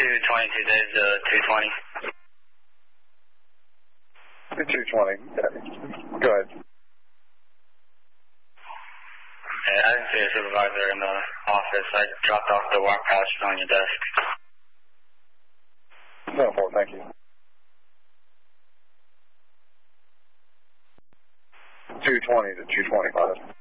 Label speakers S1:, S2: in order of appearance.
S1: 222 days, 220.
S2: 220, okay. Go ahead.
S1: Yeah, I didn't see a supervisor in the office. I dropped off the walk pass on your desk.
S2: No, thank you. 220 to 225.